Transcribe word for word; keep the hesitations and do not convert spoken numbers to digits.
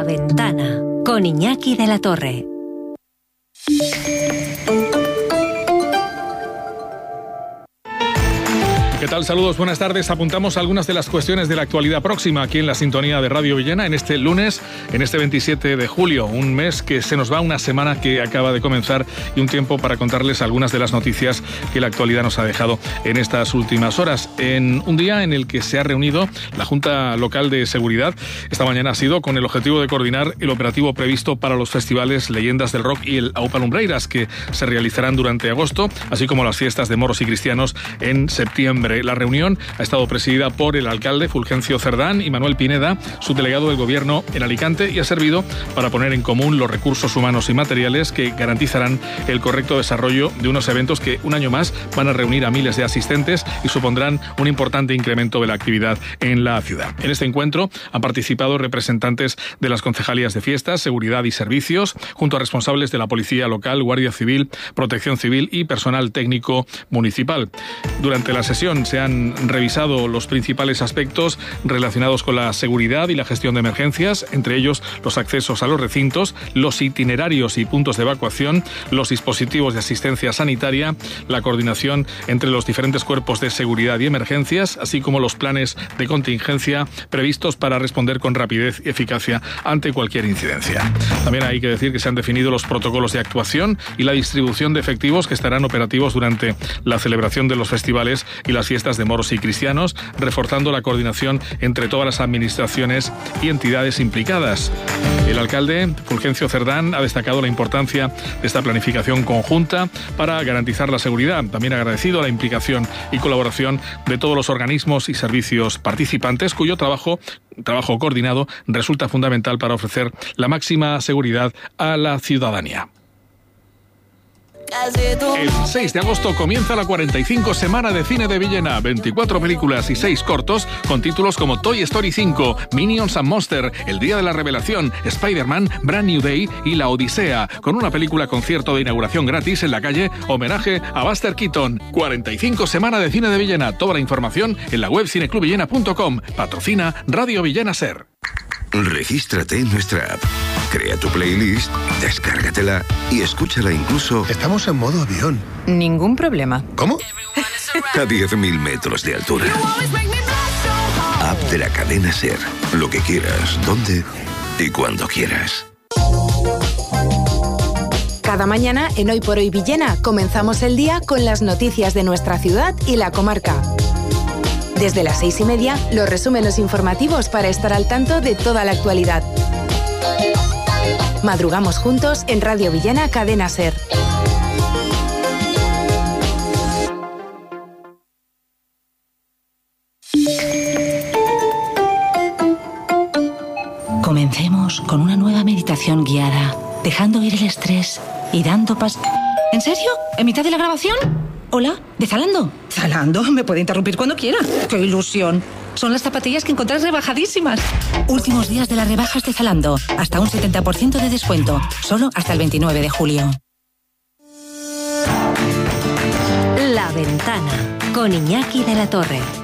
Ventana, con Iñaki de la Torre. ¿Qué tal? Saludos, buenas tardes. Apuntamos algunas de las cuestiones de la actualidad próxima aquí en la sintonía de Radio Villena en este lunes, en este veintisiete de julio, un mes que se nos va, una semana que acaba de comenzar y un tiempo para contarles algunas de las noticias que la actualidad nos ha dejado en estas últimas horas. En un día en el que se ha reunido la Junta Local de Seguridad, esta mañana ha sido con el objetivo de coordinar el operativo previsto para los festivales Leyendas del Rock y el Aupa Lumbreiras, que se realizarán durante agosto, así como las fiestas de moros y cristianos en septiembre. La reunión ha estado presidida por el alcalde Fulgencio Cerdán y Manuel Pineda, subdelegado del Gobierno en Alicante, y ha servido para poner en común los recursos humanos y materiales que garantizarán el correcto desarrollo de unos eventos que un año más van a reunir a miles de asistentes y supondrán un importante incremento de la actividad en la ciudad. En este encuentro han participado representantes de las concejalías de fiestas, seguridad y servicios, junto a responsables de la Policía Local, Guardia Civil, Protección Civil y personal técnico municipal. Durante la sesión se han revisado los principales aspectos relacionados con la seguridad y la gestión de emergencias, entre ellos los accesos a los recintos, los itinerarios y puntos de evacuación, los dispositivos de asistencia sanitaria, la coordinación entre los diferentes cuerpos de seguridad y emergencias, así como los planes de contingencia previstos para responder con rapidez y eficacia ante cualquier incidencia. También hay que decir que se han definido los protocolos de actuación y la distribución de efectivos que estarán operativos durante la celebración de los festivales y las fiestas de moros y cristianos, reforzando la coordinación entre todas las administraciones y entidades implicadas. El alcalde Fulgencio Cerdán ha destacado la importancia de esta planificación conjunta para garantizar la seguridad. También ha agradecido la implicación y colaboración de todos los organismos y servicios participantes, cuyo trabajo, trabajo coordinado resulta fundamental para ofrecer la máxima seguridad a la ciudadanía. El seis de agosto comienza la cuarenta y cinco Semana de Cine de Villena. veinticuatro películas y seis cortos con títulos como Toy Story cinco, Minions and Monster, El Día de la Revelación, Spider-Man, Brand New Day y La Odisea, con una película concierto de inauguración gratis en la calle, homenaje a Buster Keaton. cuarenta y cinco Semana de Cine de Villena. Toda la información en la web cineclub villena punto com. Patrocina Radio Villena Ser. Regístrate en nuestra app, crea tu playlist, descárgatela y escúchala incluso... Estamos en modo avión. Ningún problema. ¿Cómo? A diez mil metros de altura. App de la cadena Ser. Lo que quieras, donde y cuando quieras. Cada mañana en Hoy por Hoy Villena comenzamos el día con las noticias de nuestra ciudad y la comarca. Desde las seis y media, los resúmenes informativos para estar al tanto de toda la actualidad. Madrugamos juntos en Radio Villena Cadena Ser. Comencemos con una nueva meditación guiada, dejando ir el estrés y dando pas... ¿En serio? ¿En mitad de la grabación? Hola, ¿de Zalando? Zalando, me puede interrumpir cuando quiera. ¡Qué ilusión! Son las zapatillas que encontrás rebajadísimas. Últimos días de las rebajas de Zalando. Hasta un setenta por ciento de descuento. Solo hasta el veintinueve de julio. La Ventana, con Iñaki de la Torre.